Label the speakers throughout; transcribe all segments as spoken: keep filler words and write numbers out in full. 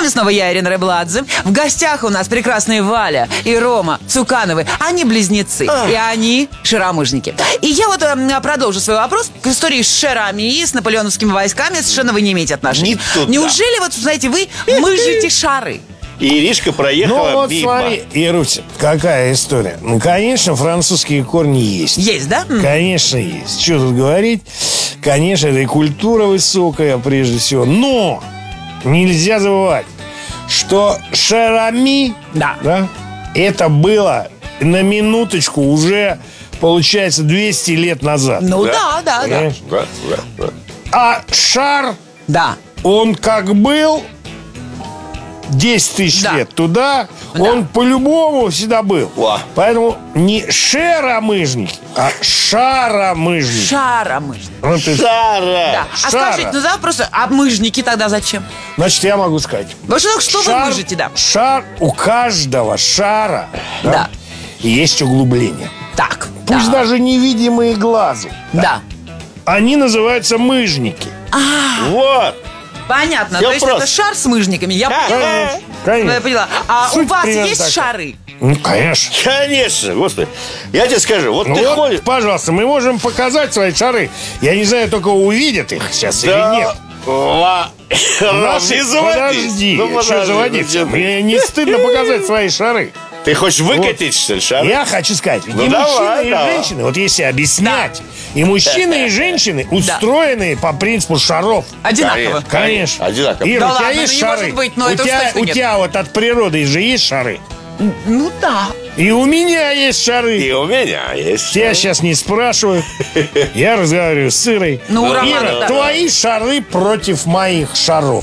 Speaker 1: вами снова я, Ирина Рыбладзе. В гостях у нас прекрасные Валя и Рома Цукановы. Они близнецы,
Speaker 2: А.
Speaker 1: и они шаромыжники. И я вот э, продолжу свой вопрос к истории с шерами и с наполеоновскими войсками. Совершенно вы не имеете отношения.
Speaker 2: Не туда.
Speaker 1: Неужели, вот, знаете, вы мыжите шары?
Speaker 2: И Иришка проехала
Speaker 3: Ну вот
Speaker 2: мимо.
Speaker 3: смотри, Ируся, какая история. Ну, конечно, французские корни есть.
Speaker 1: Есть, да? М.
Speaker 3: Конечно, есть. Что тут говорить? Конечно, это и культура высокая, прежде всего. Но нельзя забывать, что шарами,
Speaker 1: Да.
Speaker 3: да, это было на минуточку уже, получается, двести лет назад.
Speaker 1: Ну
Speaker 2: Да.
Speaker 1: да, да, да.
Speaker 3: Понимаешь?
Speaker 2: Да, да, да.
Speaker 3: А шар,
Speaker 1: Да.
Speaker 3: он как был десять тысяч
Speaker 1: Да.
Speaker 3: лет туда,
Speaker 1: Да.
Speaker 3: он по-любому всегда был.
Speaker 2: Во.
Speaker 3: Поэтому не шаромыжники, а шаромыжники.
Speaker 1: Шаромыжники.
Speaker 3: Ну, ты-
Speaker 2: Шара.
Speaker 1: Да. А
Speaker 3: Шара.
Speaker 1: скажите, ну да, просто, а мыжники тогда зачем?
Speaker 3: Значит, я могу сказать.
Speaker 1: Потому что, что вы
Speaker 3: Шар-
Speaker 1: мыжите, да?
Speaker 3: Шар у каждого шара, да,
Speaker 1: Да.
Speaker 3: есть углубление.
Speaker 1: Так.
Speaker 3: Пусть
Speaker 1: да.
Speaker 3: даже невидимые глазу.
Speaker 1: Да.
Speaker 3: Они называются мыжники.
Speaker 2: Вот.
Speaker 1: Понятно.
Speaker 2: Я
Speaker 1: То есть
Speaker 2: просто-
Speaker 1: это шар с мыжниками. Я
Speaker 2: Да.
Speaker 1: поняла.
Speaker 3: Конечно.
Speaker 1: Я поняла. А
Speaker 3: Суть
Speaker 1: у вас
Speaker 3: примерно
Speaker 1: есть
Speaker 3: такая.
Speaker 1: шары?
Speaker 3: Ну, конечно.
Speaker 2: Конечно, господи. Я тебе скажу, вот
Speaker 3: Ну
Speaker 2: ты
Speaker 3: вот,
Speaker 2: ходишь...
Speaker 3: пожалуйста, мы можем показать свои шары. Я не знаю, только увидят их сейчас или нет.
Speaker 2: Ла- Ром,
Speaker 3: Наши-
Speaker 2: не заводись.
Speaker 3: Подожди,
Speaker 2: Ну,
Speaker 3: что
Speaker 2: подожди,
Speaker 3: заводиться?
Speaker 2: ну,
Speaker 3: Мне не стыдно показать свои шары.
Speaker 2: Ты хочешь выкатить, что ли, шар?
Speaker 3: Я хочу сказать, ведь
Speaker 2: Ну,
Speaker 3: и
Speaker 2: давай,
Speaker 3: мужчины, и
Speaker 2: давай.
Speaker 3: женщины, вот если объяснять, и мужчины, и женщины устроены по принципу шаров.
Speaker 1: Одинаково.
Speaker 3: Конечно.
Speaker 2: Одинаково.
Speaker 3: Ира,
Speaker 1: Да
Speaker 3: у тебя
Speaker 1: ладно,
Speaker 3: есть
Speaker 1: ну не
Speaker 3: шары?
Speaker 1: может быть, но
Speaker 3: у
Speaker 1: это уж
Speaker 3: тебя,
Speaker 1: точно
Speaker 3: у
Speaker 1: нет.
Speaker 3: тебя вот от природы же есть шары?
Speaker 1: Ну да.
Speaker 3: И у меня есть шары.
Speaker 2: И у меня есть.
Speaker 3: Тебя сейчас не спрашивают. Я разговариваю с Ирой.
Speaker 1: Ну, у Романа,
Speaker 3: Ира,
Speaker 1: да.
Speaker 3: твои шары против моих шаров.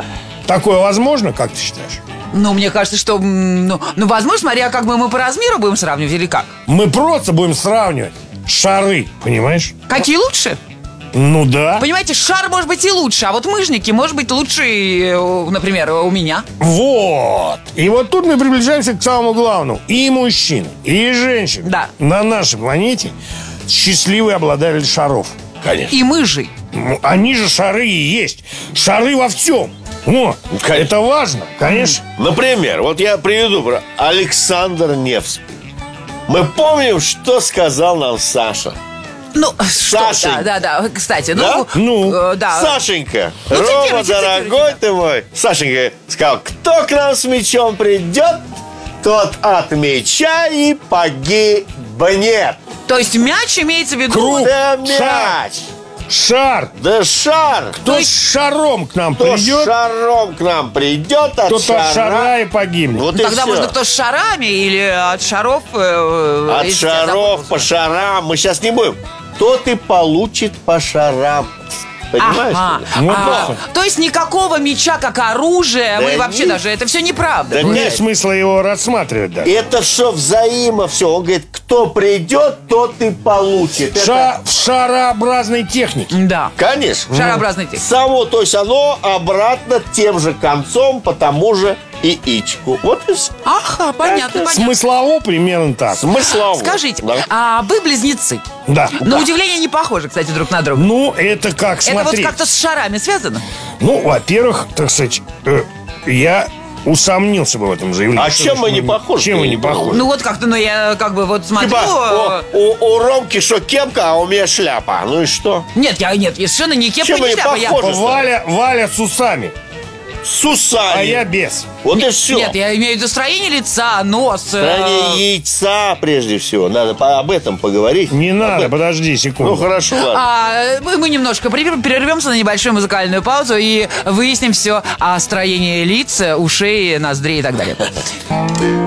Speaker 3: Такое возможно, как ты считаешь?
Speaker 1: Ну, мне кажется, что, м, ну, ну, возможно, смотря как бы мы по размеру будем сравнивать или как.
Speaker 3: Мы просто будем сравнивать шары, понимаешь?
Speaker 1: Какие лучше?
Speaker 3: Ну да.
Speaker 1: Понимаете, шар может быть и лучше, а вот мыжники может быть лучше, э, например, у меня.
Speaker 3: Вот. И вот тут мы приближаемся к самому главному. И мужчины, и женщины
Speaker 1: Да.
Speaker 3: на нашей планете счастливые обладатели шаров.
Speaker 2: Конечно.
Speaker 1: И мыжи.
Speaker 3: Ну, они же шары и есть. Шары во всем. О,
Speaker 2: конечно.
Speaker 3: это важно, конечно.
Speaker 2: Например, вот я приведу про Александр Невский. Мы помним, что сказал нам Саша.
Speaker 1: Ну, что,
Speaker 2: Сашенька.
Speaker 1: да, да, да. Кстати,
Speaker 2: Да?
Speaker 1: ну,
Speaker 3: Ну.
Speaker 1: э, да.
Speaker 2: Сашенька,
Speaker 1: Ну,
Speaker 2: Рома,
Speaker 1: цитируйте,
Speaker 2: дорогой
Speaker 1: цитируйте,
Speaker 2: ты мой. Сашенька сказал, кто к нам с мечом придет, тот от меча и погибнет.
Speaker 1: То есть мяч имеется в виду...
Speaker 3: Круг.
Speaker 2: Да
Speaker 3: Шар.
Speaker 2: мяч,
Speaker 3: Шар.
Speaker 2: да шар.
Speaker 3: Кто с шаром к нам
Speaker 2: Кто
Speaker 3: придет,
Speaker 2: шаром к нам придет, от
Speaker 3: тот
Speaker 2: шара...
Speaker 3: от шара и погибнет.
Speaker 2: Вот
Speaker 1: Ну,
Speaker 2: и
Speaker 1: тогда
Speaker 2: всё.
Speaker 1: можно кто с шарами или от шаров... э,
Speaker 2: От
Speaker 1: если тебя
Speaker 2: шаров
Speaker 1: запутался.
Speaker 2: по шарам. Мы сейчас не будем. Тот и получит по шарам. Понимаешь?
Speaker 1: Ага.
Speaker 2: что ли?
Speaker 3: Ну,
Speaker 1: А,
Speaker 3: просто.
Speaker 1: то есть никакого меча как оружия,
Speaker 2: Да
Speaker 1: мы вообще
Speaker 2: не-
Speaker 1: даже... Это все неправда.
Speaker 2: Да
Speaker 3: Нет
Speaker 2: нет.
Speaker 3: смысла его рассматривать даже.
Speaker 2: Это все взаимо все. Он говорит, кто придет, тот и получит. Это-
Speaker 3: Ша- в шарообразной технике.
Speaker 1: Да.
Speaker 2: Конечно.
Speaker 1: Шарообразный текст.
Speaker 2: Само, то есть оно обратно тем же концом по тому же яичку. Вот и все.
Speaker 1: Ага, понятно, понятно.
Speaker 3: Смыслово примерно так.
Speaker 2: Смыслово.
Speaker 1: Скажите,
Speaker 2: Да.
Speaker 1: а вы близнецы?
Speaker 3: Да.
Speaker 1: На удивление не похожи, кстати, друг на друга.
Speaker 3: Ну, это как
Speaker 1: Это вот
Speaker 3: смотреть.
Speaker 1: как-то с шарами связано?
Speaker 3: Ну, во-первых, так сказать, э, я усомнился бы в этом заявлении.
Speaker 2: А
Speaker 3: Что
Speaker 2: чем
Speaker 3: значит
Speaker 2: мы не похожи?
Speaker 3: Чем мы
Speaker 2: Я
Speaker 3: не
Speaker 2: не понимаю.
Speaker 3: похожи?
Speaker 1: Ну вот как-то, ну я как бы вот смотрю...
Speaker 2: Типа,
Speaker 1: э,
Speaker 2: о, у, у Ромки что, кепка, а у меня шляпа. Ну и что?
Speaker 1: Нет, я нет, я совершенно не кепка,
Speaker 2: Чем
Speaker 1: не
Speaker 2: они
Speaker 1: шляпа. Я...
Speaker 2: похожи?
Speaker 3: Валя, Валя с усами,
Speaker 2: С усами.
Speaker 3: а я без.
Speaker 2: Вот и все.
Speaker 1: Нет, я имею в виду строение лица, нос. э,
Speaker 2: Стороне яйца, прежде всего. Надо по- об этом поговорить.
Speaker 3: Не
Speaker 2: Об
Speaker 3: надо,
Speaker 2: этом.
Speaker 3: подожди секунду.
Speaker 2: Ну, хорошо, ладно.
Speaker 1: А, мы, мы немножко прер- прервемся на небольшую музыкальную паузу и выясним все о строении лиц, ушей, ноздрей и так далее.